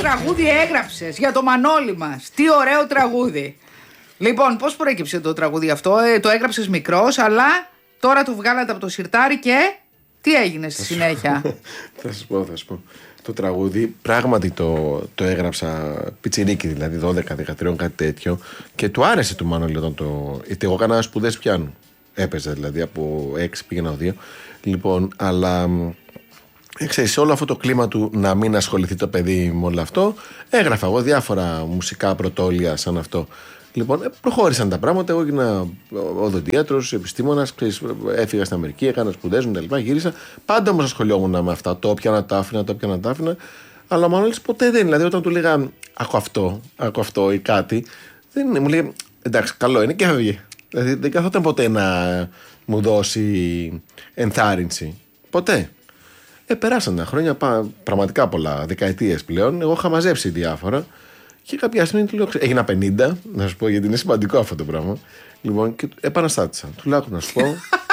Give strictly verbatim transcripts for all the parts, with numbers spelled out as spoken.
τραγούδι έγραψες για το Μανώλη μας. Τι ωραίο τραγούδι. Λοιπόν, πώς προέκυψε το τραγούδι αυτό? Ε, το έγραψες μικρός, αλλά τώρα το βγάλατε από το σιρτάρι και τι έγινε στη συνέχεια? Θα σας πω, θα σας πω. Το τραγούδι πράγματι το, το έγραψα πιτσιρίκι, δηλαδή δώδεκα δεκατρία, κάτι τέτοιο, και του άρεσε του Μανώλη όταν το. Γιατί εγώ έκανα σπουδές πιάνου. Έπαιζε δηλαδή από έξι πήγαινα δύο. Λοιπόν, αλλά ξέρεις, σε όλο αυτό το κλίμα του να μην ασχοληθεί το παιδί με όλο αυτό, έγραφα εγώ διάφορα μουσικά πρωτόλια σαν αυτό. Λοιπόν, προχώρησαν τα πράγματα. Εγώ έγινα οδοντίατρος, επιστήμονας, έφυγα στην Αμερική, έκανα σπουδές μου κτλ. Γύρισα. Πάντα όμως ασχολιόμουν με αυτά. Το έπιανα, τα άφηνα, το έπιανα, τα άφηνα. Αλλά ο Μανώλης ποτέ δεν. Δηλαδή, όταν του λέγα άκου αυτό, άκου αυτό ή κάτι, δεν είναι. Μου λέει εντάξει, καλό είναι και έφευγε. Δηλαδή, δεν καθόταν ποτέ να μου δώσει ενθάρρυνση. Ποτέ. Ε, περάσαν τα χρόνια, πραγματικά πολλά, δεκαετίες πλέον. Εγώ είχα μαζέψει διάφορα. Και κάποια στιγμή του λέω: έγινα πενήντα, να σου πω, γιατί είναι σημαντικό αυτό το πράγμα. Λοιπόν, και επαναστάτησα. Του λέω: άκου να σου πω.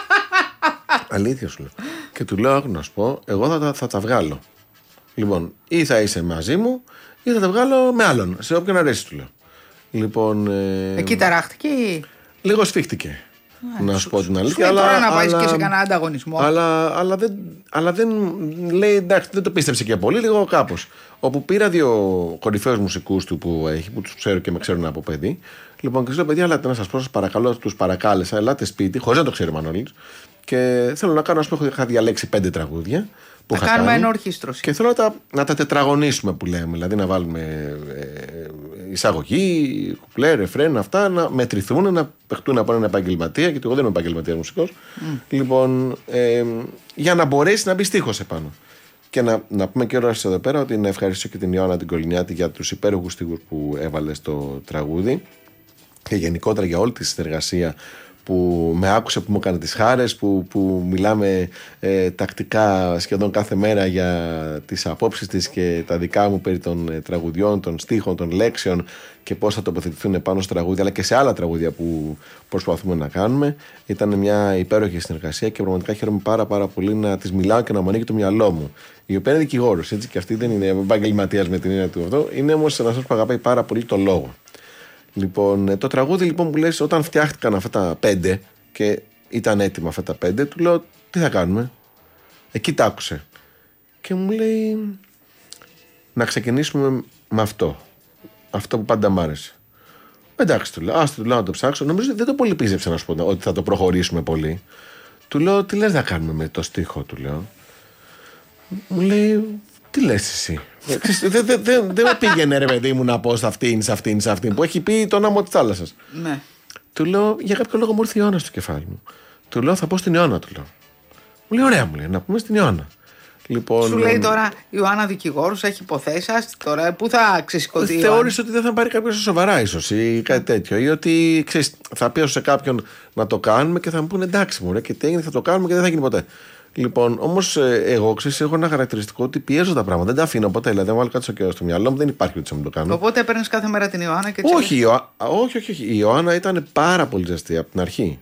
Αλήθεια σου λέω. Και του λέω: άκου να σου πω, εγώ θα τα, θα τα βγάλω. Λοιπόν, ή θα είσαι μαζί μου, ή θα τα βγάλω με άλλον. Σε όποιον αρέσει, του λέω. Λοιπόν. Ε, Εκεί ταράχτηκε ή. Λίγο σφίχτηκε. Α, να σου πω την αλήθεια. Αλλά τώρα να πάει αλλά, και σε κανένα ανταγωνισμό. Αλλά, αλλά, δεν, αλλά δεν λέει εντάξει, δεν το πίστεψε και πολύ, λίγο κάπως. Όπου πήρα δύο κορυφαίους μουσικούς του που έχει, που τους ξέρω και με ξέρουν από παιδί. Λοιπόν, και σου λέω: παιδιά, ελάτε να σας πω, σας παρακαλώ, τους παρακάλεσα, ελάτε σπίτι, χωρίς να το ξέρει ο Μανώλης. Και θέλω να κάνω, α πούμε, είχα διαλέξει πέντε τραγούδια. Που να κάνουμε ενορχήστρωση. Και θέλω να τα, να τα τετραγωνίσουμε που λέμε. Δηλαδή να βάλουμε ε, εισαγωγή, κουπλέ, ρεφρέν, αυτά να μετρηθούν, να παιχτούν από έναν επαγγελματία, γιατί εγώ δεν είμαι επαγγελματίας μουσικός. Mm. Λοιπόν, ε, για να μπορέσει να μπει στίχος επάνω. Και να, να πούμε και ώρα εδώ πέρα ότι να ευχαριστήσω και την Ιωάννα την Κολυνιάτη για τους υπέροχους στίχους που έβαλε στο τραγούδι και γενικότερα για όλη τη συνεργασία που με άκουσε, που μου έκανε τις χάρες, που, που μιλάμε ε, τακτικά σχεδόν κάθε μέρα για τις απόψεις της και τα δικά μου περί των ε, τραγουδιών, των στίχων, των λέξεων και πώς θα τοποθετηθούν πάνω στο τραγούδι, αλλά και σε άλλα τραγούδια που προσπαθούμε να κάνουμε. Ήταν μια υπέροχη συνεργασία και πραγματικά χαίρομαι πάρα, πάρα πολύ να της μιλάω και να μου ανοίγει το μυαλό μου. Η οποία είναι δικηγόρος, έτσι, και αυτή δεν είναι επαγγελματίας με την έννοια του αυτό, είναι όμως ένας που αγαπάει πάρα πολύ το λόγο. Λοιπόν, το τραγούδι λοιπόν που λες, όταν φτιάχτηκαν αυτά τα πέντε και ήταν έτοιμα αυτά τα πέντε, του λέω τι θα κάνουμε. Εκεί τ' άκουσε. Και μου λέει να ξεκινήσουμε με αυτό. Αυτό που πάντα μ' άρεσε. Εντάξει, του λέω, άστο, του λέω να το ψάξω. Νομίζω δεν το πολύ πίστεψε να σου πω ότι θα το προχωρήσουμε πολύ. Του λέω τι λες να κάνουμε με το στίχο, του λέω. Μου λέει τι λες εσύ. Δεν δε, δε, δε με πήγαινε ρε παιδί μου να πω σε αυτήν, σε αυτήν, σε αυτήν που έχει πει τον άμμο της θάλασσας. Ναι. Του λέω για κάποιο λόγο μου ήρθε η Ιωάννα στο κεφάλι μου. Του λέω θα πω στην Ιωάννα, του λέω. Μου λέει ωραία, μου λέει να πούμε στην Ιωάννα. Λοιπόν, σου λέει τώρα η Ιωάννα δικηγόρος, έχει υποθέσει, τώρα πού θα ξεσηκωθεί. Θεώρησε ότι δεν θα πάρει κάποιο σοβαρά ίσως ή κάτι τέτοιο. Ή ότι ξέρεις, θα πιέσω σε κάποιον να το κάνουμε και θα μου πούνε εντάξει μου, ρε, και τι έγινε, θα το κάνουμε και δεν θα γίνει ποτέ. Λοιπόν, όμως εγώ ξέρεις, έχω ένα χαρακτηριστικό ότι πιέζω τα πράγματα. Δεν τα αφήνω ποτέ. Δηλαδή, αν βάλω κάτι στο, στο μυαλό μου, δεν υπάρχει ότι θα μου το κάνω. Οπότε έπαιρνε κάθε μέρα την Ιωάννα και έτσι. Όχι, η Ιωα... όχι, όχι, όχι. Η Ιωάννα ήταν πάρα πολύ ζεστή από την αρχή.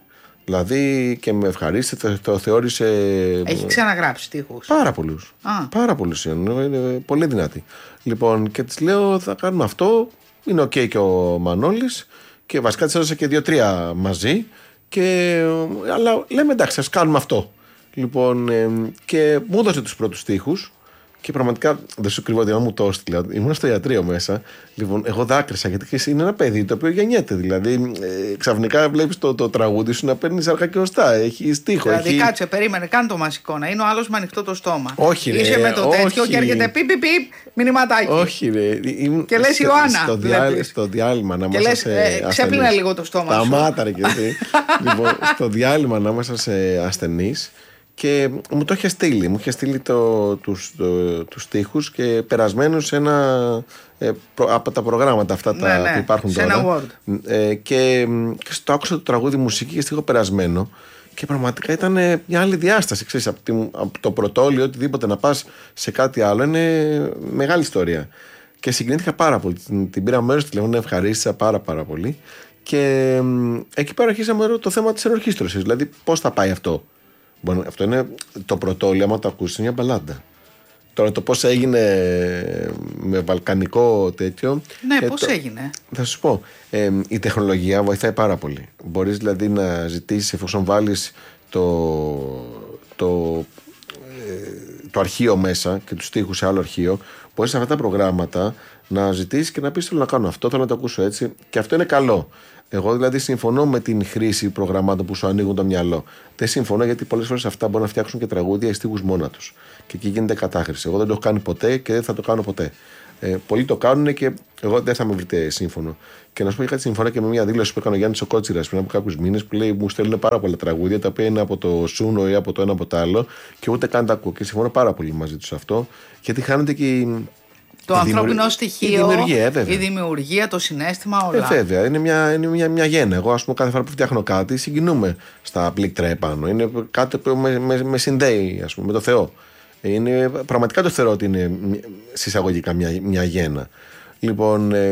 Δηλαδή και με ευχαρίστησε, το, το θεώρησε. Έχει ξαναγράψει στίχους. Πάρα πολλούς. Πάρα πολλούς είναι, είναι πολύ δυνατή. Λοιπόν, και της λέω θα κάνουμε αυτό. Είναι οκ okay και ο Μανώλης. Και βασικά της έδωσα και δύο-τρία μαζί. Και... αλλά λέμε εντάξει, ας κάνουμε αυτό. Λοιπόν, ε, και μου έδωσε τους πρώτους στίχους και πραγματικά δεν σου κρύβω ότι μου το έστειλε. Ήμουν στο ιατρείο μέσα. Λοιπόν, εγώ δάκρυσα γιατί είναι ένα παιδί το οποίο γεννιέται. Δηλαδή, ε, ξαφνικά βλέπεις το, το τραγούδι σου να παίρνει αρχά και οστά. Έχει στίχο. Δηλαδή, έχει... κάτσε, περίμενε, κάνε το μασικό να είναι ο άλλος με ανοιχτό το στόμα. Όχι, ρε. Είσαι με το όχι. τέτοιο και έρχεται πιπ, πιπ, πιπ, μηνυματάκι. Όχι, ρε. Ήμουν... Και λες Ιωάννα. Στο, διάλ... στο διάλειμμα να είμαστε. Και λες, ε, ξέπλυνα λίγο το στόμα σου. σου. Σταμάτα, και εσύ. Λοιπόν, στο διάλειμμα να είμαστε σε ασθενείς. Και μου το είχε στείλει, μου είχε στείλει το, τους, το, τους στίχους και περασμένους σε ένα ε, προ, από τα προγράμματα αυτά ναι, τα, ναι, που υπάρχουν σε τώρα. Ένα Word. Ε, και, και στο άκουσα το τραγούδι μουσική και στίχο περασμένο και πραγματικά ήταν μια άλλη διάσταση. Ξέρεις, από, τη, από το πρωτόλιο, οτιδήποτε να πας σε κάτι άλλο είναι μεγάλη ιστορία. Και συγκινήθηκα πάρα πολύ. Την, την πήρα μέρος, τηλέφωνο, ευχαρίστησα πάρα πάρα πολύ. Και ε, εκεί πέρα αρχίσαμε το θέμα της ενορχήστρωσης. Δηλαδή πώς θα πάει αυτό. Bueno, αυτό είναι το πρωτόλιο, άμα το ακούσεις, είναι μια μπαλάντα. Τώρα το πώς έγινε με βαλκανικό τέτοιο. Ναι, ε, πώς το, έγινε. Θα σου πω. Ε, η τεχνολογία βοηθάει πάρα πολύ. Μπορείς δηλαδή να ζητήσεις, εφόσον βάλεις το, το, ε, το αρχείο μέσα και τους στίχους σε άλλο αρχείο, μπορείς σε αυτά τα προγράμματα να ζητήσεις και να πεις θέλω να κάνω αυτό, θέλω να το ακούσω έτσι. Και αυτό είναι καλό. Εγώ δηλαδή συμφωνώ με την χρήση προγραμμάτων που σου ανοίγουν το μυαλό. Δεν συμφωνώ γιατί πολλές φορές αυτά μπορούν να φτιάξουν και τραγούδια ή στίχους μόνα τους. Και εκεί γίνεται κατάχρηση. Εγώ δεν το έχω κάνει ποτέ και δεν θα το κάνω ποτέ. Ε, πολλοί το κάνουν και εγώ δεν θα με βρείτε σύμφωνο. Και να σου πω κάτι, συμφωνώ και με μια δήλωση που έκανε ο Γιάννης ο Κότσιρας πριν από κάποιους μήνες που λέει: μου στέλνουν πάρα πολλά τραγούδια τα οποία είναι από το Σούνο ή από το ένα από το άλλο και ούτε καν τα ακούω. Και συμφωνώ πάρα πολύ μαζί του σε αυτό γιατί χάνεται και η. Το η ανθρώπινο δημιουργία, στοιχείο, η δημιουργία, ε, η δημιουργία, το συναίσθημα, όλα. Ε, βέβαια, είναι μια, είναι μια, μια γέννα. Εγώ, ας πούμε, κάθε φορά που φτιάχνω κάτι, συγκινούμε στα πλήκτρα επάνω. Είναι κάτι που με, με, με συνδέει, ας πούμε, με το Θεό. Είναι, πραγματικά το θεωρώ ότι είναι συσσαγωγικά μια, μια γέννα. Λοιπόν, ε,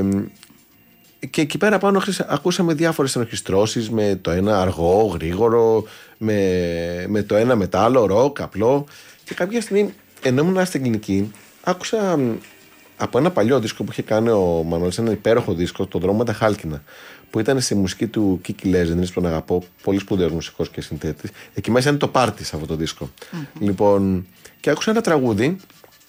και εκεί πέρα πάνω ακούσαμε διάφορες ενορχιστρώσεις με το ένα αργό, γρήγορο, με, με το ένα μετά άλλο, ροκ, απλό. Και κάποια στιγμή, ενώ ήμουν στην κλινική, άκουσα από ένα παλιό δίσκο που είχε κάνει ο Μανώλης, ένα υπέροχο δίσκο, το Δρόμο με τα Χάλκινα, που ήταν στη μουσική του Κίκι Λέζενης, που τον αγαπώ, πολύ σπουδαίος μουσικός και συνθέτης. Εκεί μέσα είναι το πάρτι σε αυτό το δίσκο. Mm-hmm. Λοιπόν, και άκουσα ένα τραγούδι,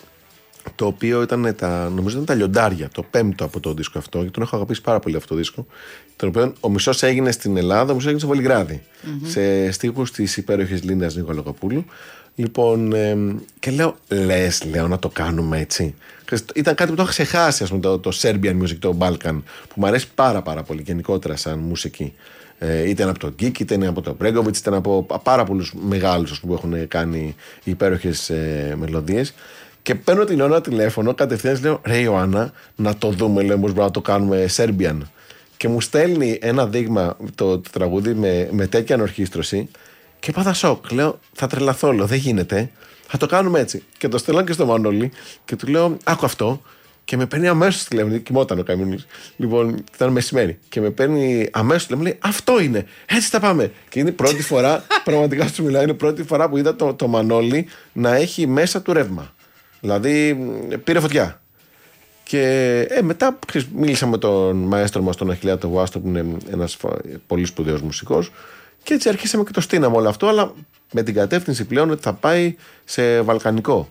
το οποίο ήταν τα, νομίζω ήταν τα Λιοντάρια, το πέμπτο από το δίσκο αυτό, και τον έχω αγαπήσει πάρα πολύ αυτό το δίσκο. Τον οποίο ο μισός έγινε στην Ελλάδα, ο μισός έγινε στο Βολιγράδι, mm-hmm. σε στίχους της υπέροχης Λίνας Νικολακοπούλου. Λοιπόν, ε, και λέω, λες, λέω να το κάνουμε έτσι. Ήταν κάτι που το είχα ξεχάσει, ας πούμε, το, το Serbian music, το Balkan, που μου αρέσει πάρα πάρα πολύ γενικότερα σαν μουσική. Ε, είτε από τον Γκίκ, είτε από τον Μπρέγκοβιτς, είτε από πάρα πολλούς μεγάλους που έχουν κάνει υπέροχες ε, μελωδίες. Και παίρνω την Ιωάννα τηλέφωνο, κατευθείαν λέω: ρε Ιωάννα, να το δούμε, λέω, πώς μπορούμε να το κάνουμε Serbian. Και μου στέλνει ένα δείγμα το, το τραγούδι με, με τέτοια ανορχήστρωση. Και πάθα σοκ. Λέω: θα τρελαθώ, λέω, δεν γίνεται. Θα το κάνουμε έτσι. Και το στέλνω και στο Μανώλη και του λέω: άκου αυτό. Και με παίρνει αμέσως τηλέφωνο. Κοιμόταν ο Καμίνης. Λοιπόν, ήταν μεσημέρι. Και με παίρνει αμέσως τηλέφωνο. Λέει: αυτό είναι. Έτσι θα πάμε. Και είναι η πρώτη φορά, πραγματικά σου μιλάω, είναι η πρώτη φορά που είδα το, το Μανώλη να έχει μέσα του ρεύμα. Δηλαδή πήρε φωτιά. Και ε, μετά μίλησα με τον μαέστρο μας, τον Αχιλλέα τον Βάστο, που είναι ένας πολύ σπουδαίος μουσικός. Και έτσι αρχίσαμε και το στείναμε όλο αυτό, αλλά με την κατεύθυνση πλέον ότι θα πάει σε βαλκανικό.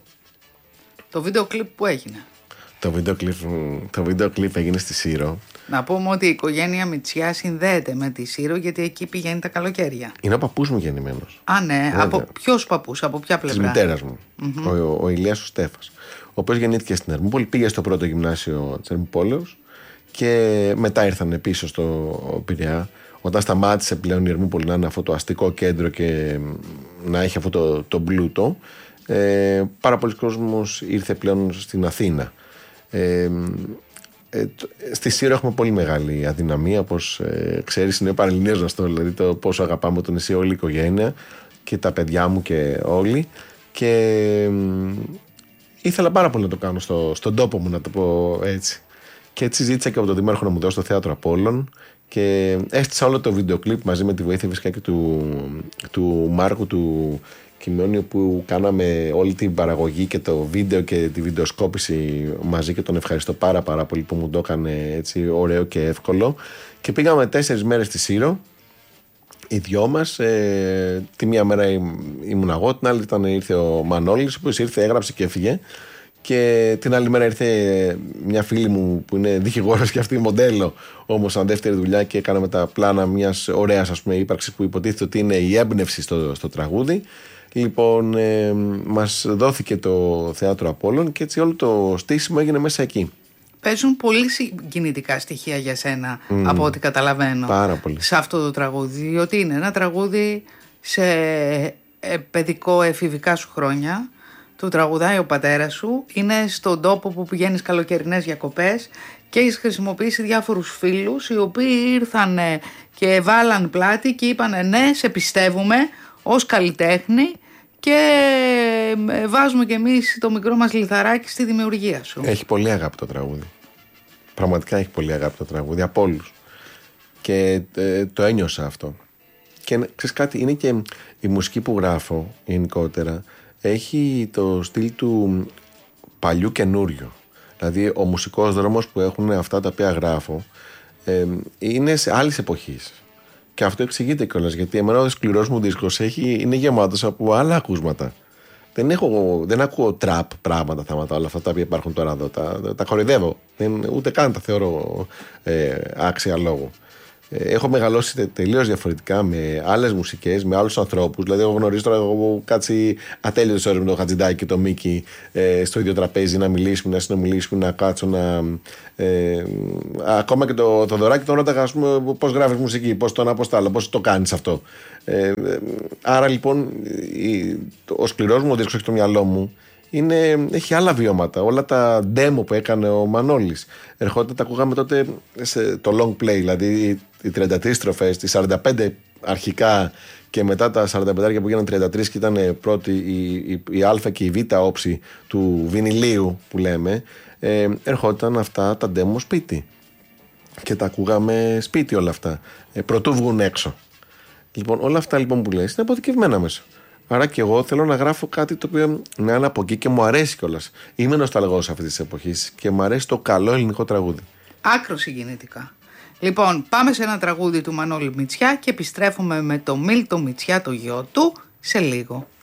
Το βίντεο κλιπ που έγινε. Το βίντεο κλιπ, το βίντεο κλιπ έγινε στη Σύρο. Να πούμε ότι η οικογένεια Μητσιά συνδέεται με τη Σύρο, γιατί εκεί πηγαίνει τα καλοκαίρια. Είναι ο παππούς μου γεννημένος. Α, ναι. Βέβαια. Από ποιος παππούς, από ποια πλευρά? Της μητέρας μου. Mm-hmm. Ο, ο, ο Ηλίας ο Στέφας. Ο οποίος γεννήθηκε στην Ερμούπολη, πήγε στο πρώτο γυμνάσιο της Ερμουπόλεως και μετά ήρθαν πίσω στο Πειραιά. Όταν σταμάτησε πλέον η Ερμούπολη να είναι αυτό το αστικό κέντρο και να έχει αυτό το, το πλούτο, ε, πάρα πολλοί κόσμος ήρθε πλέον στην Αθήνα. Ε, ε, στη Σύρο έχουμε πολύ μεγάλη αδυναμία, όπως ε, ξέρεις, είναι παραλληλίως αυτό, δηλαδή το πόσο αγαπάμε το νησί όλη η οικογένεια και τα παιδιά μου και όλοι. Και ε, ήθελα πάρα πολύ να το κάνω στο, στον τόπο μου, να το πω έτσι. Και έτσι ζήτησα και από τον Δήμαρχο να μου δώσει το Θέατρο Απόλλων και έστησα όλο το βίντεο κλιπ μαζί με τη βοήθεια φυσικά και του, του Μάρκου του Κιμιόνιου, που κάναμε όλη την παραγωγή και το βίντεο και τη βιντεοσκόπηση μαζί, και τον ευχαριστώ πάρα πάρα πολύ που μου το έκανε έτσι ωραίο και εύκολο. Και πήγαμε τέσσερις μέρες στη Σύρο, οι δυο μας. Ε, τη μία μέρα ήμουν εγώ, την άλλη ήταν, ήρθε ο Μανώλης, που ήρθε, έγραψε και έφυγε. Και την άλλη μέρα ήρθε μια φίλη μου που είναι δικηγόρος και αυτή μοντέλο, όμως σαν δεύτερη δουλειά, και κάναμε τα πλάνα μιας ωραίας, ας πούμε, ύπαρξης που υποτίθεται ότι είναι η έμπνευση στο, στο τραγούδι. Λοιπόν, ε, μας δόθηκε το Θέατρο Απόλλων και έτσι όλο το στήσιμο έγινε μέσα εκεί. Παίζουν πολύ συγκινητικά στοιχεία για σένα, mm, από ό,τι καταλαβαίνω. Πάρα πολύ. Σε αυτό το τραγούδι, διότι είναι ένα τραγούδι σε παιδικό εφηβικά σου χρόνια. Του τραγουδάει ο πατέρας σου, είναι στον τόπο που πηγαίνεις καλοκαιρινές διακοπές και έχεις χρησιμοποιήσει διάφορους φίλους οι οποίοι ήρθαν και βάλαν πλάτη και είπαν ναι, σε πιστεύουμε ως καλλιτέχνη και βάζουμε κι εμείς το μικρό μας λιθαράκι στη δημιουργία σου. Έχει πολύ αγάπη το τραγούδι. Πραγματικά έχει πολύ αγάπη το τραγούδι από όλους. Και ε, το ένιωσα αυτό. Και ξέρεις κάτι, είναι και η μουσική που γράφω γενικότερα. Έχει το στυλ του παλιού καινούριο. Δηλαδή ο μουσικός δρόμος που έχουν αυτά τα οποία γράφω ε, είναι σε άλλης εποχής. Και αυτό εξηγείται κιόλας, γιατί εμένα ο σκληρός μου δίσκος έχει, είναι γεμάτος από άλλα ακούσματα. Δεν, έχω, δεν ακούω τραπ πράγματα, θέματα, όλα αυτά τα οποία υπάρχουν τώρα εδώ. Τα, τα κοροϊδεύω. Δεν, ούτε καν τα θεωρώ ε, άξια λόγου. Ε, έχω μεγαλώσει τελείως διαφορετικά με άλλες μουσικές, με άλλους ανθρώπους. Δηλαδή, εγώ γνωρίζω τώρα, έχω κάτσει ατέλειωτες ώρες με τον Χατζηντάκη και τον Μίκη ε, στο ίδιο τραπέζι να μιλήσουμε, να συνομιλήσουμε, να κάτσω να. Ε, ακόμα και το Θοδωράκι τον ρώταγα, πώς γράφεις μουσική, πώς το ένα, πώς το άλλο, πώς το κάνεις αυτό. Ε, άρα λοιπόν η, ο σκληρός μου ο δίσκος στο μυαλό μου είναι, έχει άλλα βιώματα. Όλα τα demo που έκανε ο Μανώλης ερχόταν, τα ακούγαμε τότε σε το long play, δηλαδή οι τριάντα τρεις στροφές, τις σαράντα πέντε αρχικά και μετά τα σαράντα πέντε που γίνανε τριάντα τρεις και ήταν πρώτη η, η, η α και η β όψη του βινιλίου που λέμε, ε, ερχόταν αυτά τα demo σπίτι και τα ακούγαμε σπίτι όλα αυτά, ε, πρωτού βγουν έξω. Λοιπόν, όλα αυτά λοιπόν που λες είναι αποθηκευμένα μέσα. Άρα και εγώ θέλω να γράφω κάτι το οποίο να είναι από εκεί και μου αρέσει κιόλας. Είμαι νοσταλγός αυτής της εποχής και μου αρέσει το καλό ελληνικό τραγούδι. Άκρο συγκινητικά. Λοιπόν, πάμε σε ένα τραγούδι του Μανώλη Μητσιά και επιστρέφουμε με το Μίλτο Μητσιά, το γιο του, σε λίγο.